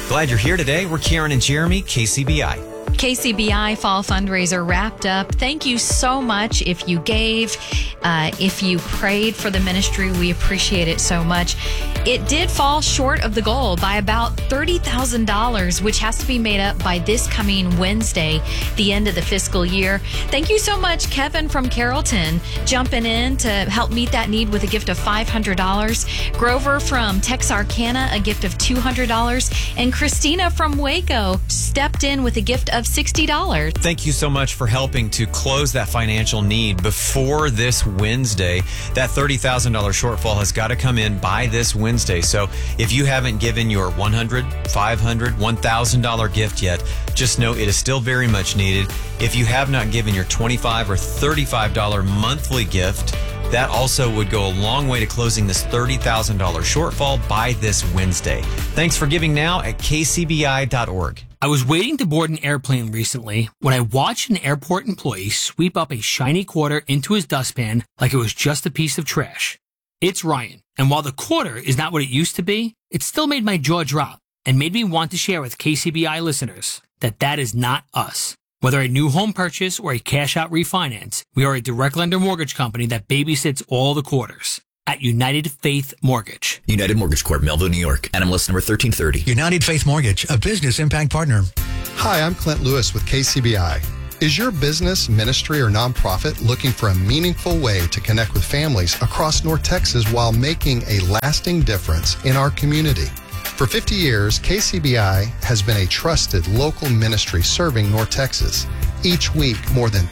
Glad you're here today. We're Karen and Jeremy, KCBI. KCBI Fall Fundraiser wrapped up. Thank you so much. If you gave, if you prayed for the ministry, we appreciate it so much. It did fall short of the goal by about $30,000, which has to be made up by this coming Wednesday, the end of the fiscal year. Thank you so much, Kevin from Carrollton, jumping in to help meet that need with a gift of $500. Grover from Texarkana, a gift of $200. And Christina from Waco stepped in with a gift of $60. Thank you so much for helping to close that financial need before this Wednesday. That $30,000 shortfall has got to come in by this Wednesday. So if you haven't given your $100, $500, $1,000 gift yet, just know it is still very much needed. If you have not given your $25 or $35 monthly gift, that also would go a long way to closing this $30,000 shortfall by this Wednesday. Thanks for giving now at kcbi.org. I was waiting to board an airplane recently when I watched an airport employee sweep up a shiny quarter into his dustpan like it was just a piece of trash. It's Ryan, and while the quarter is not what it used to be, it still made my jaw drop and made me want to share with KCBI listeners that is not us. Whether a new home purchase or a cash-out refinance, we are a direct lender mortgage company that babysits all the quarters. At United Faith Mortgage. United Mortgage Corp, Melville, New York. NMLS number 1330. United Faith Mortgage, a business impact partner. Hi, I'm Clint Lewis with KCBI. Is your business, ministry, or nonprofit looking for a meaningful way to connect with families across North Texas while making a lasting difference in our community? For 50 years, KCBI has been a trusted local ministry serving North Texas. Each week, more than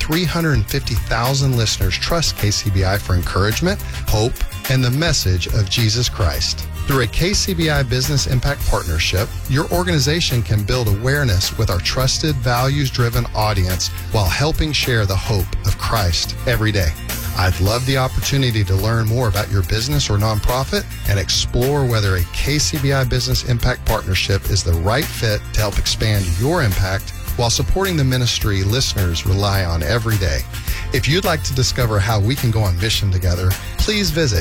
350,000 listeners trust KCBI for encouragement, hope, and the message of Jesus Christ. Through a KCBI Business Impact Partnership, your organization can build awareness with our trusted, values-driven audience while helping share the hope of Christ every day. I'd love the opportunity to learn more about your business or nonprofit and explore whether a KCBI Business Impact Partnership is the right fit to help expand your impact while supporting the ministry listeners rely on every day. If you'd like to discover how we can go on mission together, please visit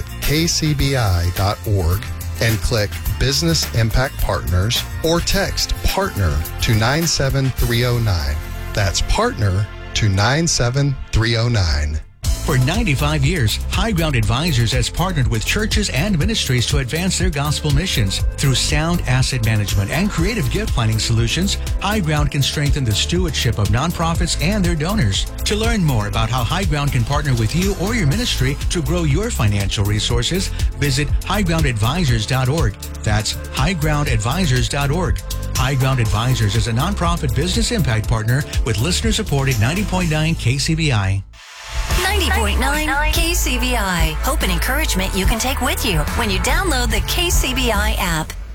kcbi.org and click Business Impact Partners or text PARTNER to 97309. That's PARTNER to 97309. For 95 years, High Ground Advisors has partnered with churches and ministries to advance their gospel missions. Through sound asset management and creative gift planning solutions, High Ground can strengthen the stewardship of nonprofits and their donors. To learn more about how High Ground can partner with you or your ministry to grow your financial resources, visit highgroundadvisors.org. That's highgroundadvisors.org. High Ground Advisors is a nonprofit business impact partner with listener-supported 90.9 KCBI. 90.9 KCBI. Hope and encouragement you can take with you when you download the KCBI app.